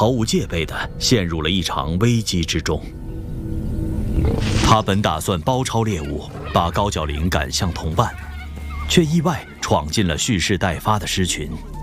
毫无戒备地陷入了一场危机之中。他本打算包抄猎物，把高脚岭赶向同伴，却意外闯进了蓄势待发的狮群。